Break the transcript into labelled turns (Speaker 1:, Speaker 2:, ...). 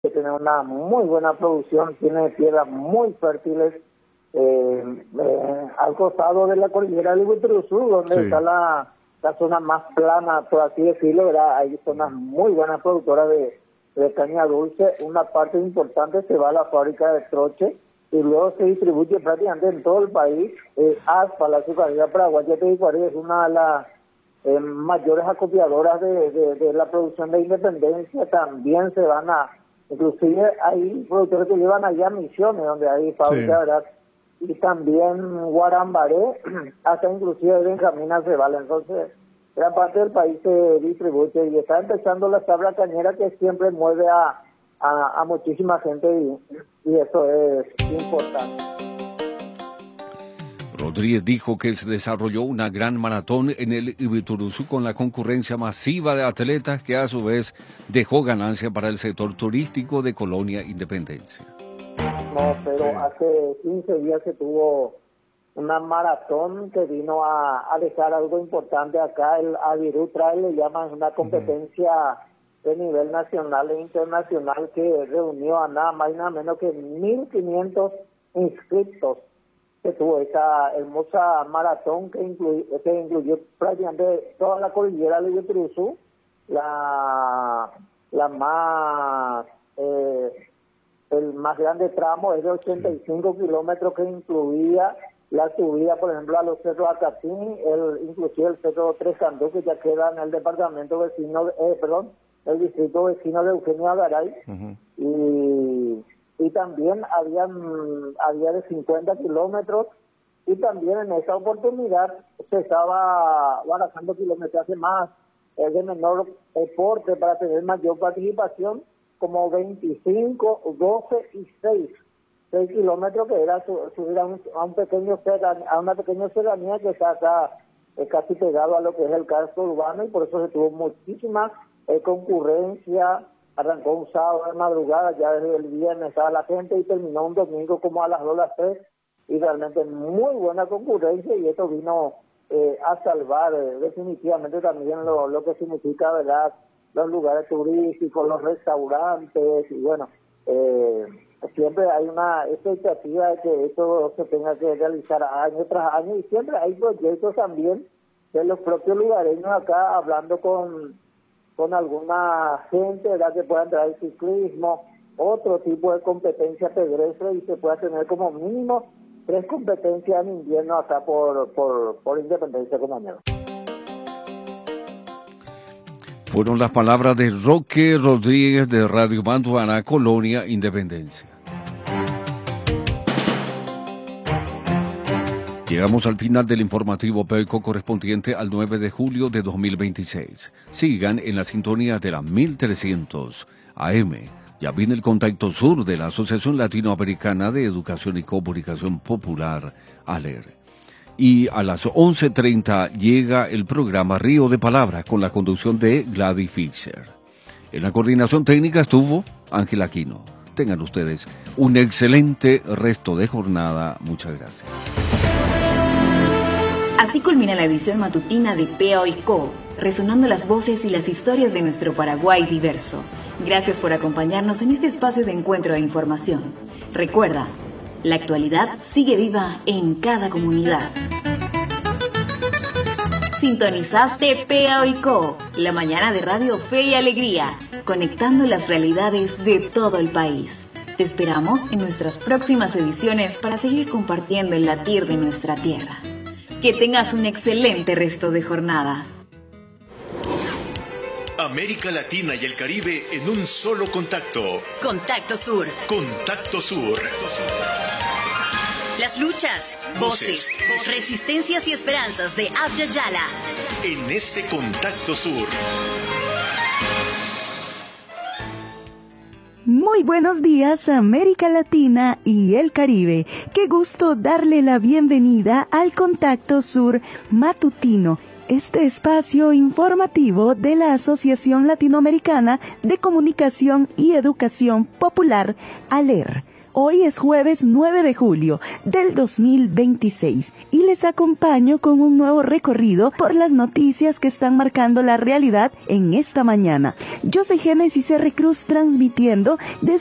Speaker 1: que tiene una muy buena producción, tiene piedras muy fértiles, al costado de la cordillera del Huitruzú, donde está la zona más plana, por así decirlo, ¿verdad? Hay zonas muy buenas productoras de caña dulce. Una parte importante se va a la fábrica de Troche y luego se distribuye prácticamente en todo el país. ASPA, la azucarera paraguaya Teguicuari, es una de las mayores acopiadoras de la producción de Independencia. También se van inclusive hay productores que llevan allá a Misiones, donde hay fábrica, ¿verdad? Y también Guarambaré, hasta inclusive Benjamín Aceval. Entonces, gran parte del país se distribuye y está empezando la tabla cañera, que siempre mueve a muchísima gente y eso es importante.
Speaker 2: Rodríguez dijo que se desarrolló una gran maratón en el Ibituruzú con la concurrencia masiva de atletas que a su vez dejó ganancia para el sector turístico de Colonia Independencia.
Speaker 1: No, pero hace 15 días se tuvo una maratón que vino a dejar algo importante acá. El Avirú Trail le llaman una competencia de nivel nacional e internacional que reunió a nada más y nada menos que 1.500 inscriptos. Que tuvo esa hermosa maratón que incluyó prácticamente toda la cordillera del Ibituruzú, la más el más grande tramo es de 85 kilómetros, que incluía la subida, por ejemplo, a los cerros Acatini, inclusive el cerro Tres Candú, que ya queda en el departamento vecino, el distrito vecino de Eugenio Agaray, y también había de 50 kilómetros, y también en esa oportunidad se estaba barajando kilometraje más de menor porte para tener mayor participación, como 25, 12 y 6 kilómetros, que era subir a una pequeña serranía que está acá casi pegado a lo que es el casco urbano, y por eso se tuvo muchísima concurrencia. Arrancó un sábado de madrugada, ya desde el viernes estaba la gente, y terminó un domingo como a las 2, las 3, y realmente muy buena concurrencia, y esto vino a salvar definitivamente también lo que significa, ¿verdad?, los lugares turísticos, los restaurantes, y bueno, siempre hay una expectativa de que esto se tenga que realizar año tras año, y siempre hay proyectos también de los propios lugareños acá, hablando con alguna gente, ¿verdad?, que pueda entrar al ciclismo, otro tipo de competencia pedestre, y se pueda tener como mínimo 3 competencias en invierno acá por Independencia, compañero.
Speaker 2: Fueron las palabras de Roque Rodríguez de Radio Mantuana, Colonia Independencia. Llegamos al final del informativo PECO correspondiente al 9 de julio de 2026. Sigan en la sintonía de la 1300 AM. Ya viene el Contacto Sur de la Asociación Latinoamericana de Educación y Comunicación Popular, ALER. Y a las 11:30 llega el programa Río de Palabras con la conducción de Gladys Fischer. En la coordinación técnica estuvo Ángel Aquino. Tengan ustedes un excelente resto de jornada. Muchas gracias.
Speaker 3: Así culmina la edición matutina de PA&Co, resonando las voces y las historias de nuestro Paraguay diverso. Gracias por acompañarnos en este espacio de encuentro e información. Recuerda, la actualidad sigue viva en cada comunidad. Sintonizaste PA&Co, la mañana de Radio Fe y Alegría, conectando las realidades de todo el país. Te esperamos en nuestras próximas ediciones para seguir compartiendo el latir de nuestra tierra. Que tengas un excelente resto de jornada.
Speaker 4: América Latina y el Caribe en un solo contacto.
Speaker 5: Contacto Sur.
Speaker 4: Contacto Sur.
Speaker 5: Las luchas, voces, resistencias y esperanzas de Abya Yala.
Speaker 4: En este Contacto Sur.
Speaker 6: Muy buenos días, América Latina y el Caribe. Qué gusto darle la bienvenida al Contacto Sur Matutino, este espacio informativo de la Asociación Latinoamericana de Comunicación y Educación Popular, ALER. Hoy es jueves 9 de julio del 2026 y les acompaño con un nuevo recorrido por las noticias que están marcando la realidad en esta mañana. Yo soy Génesis R. Cruz transmitiendo desde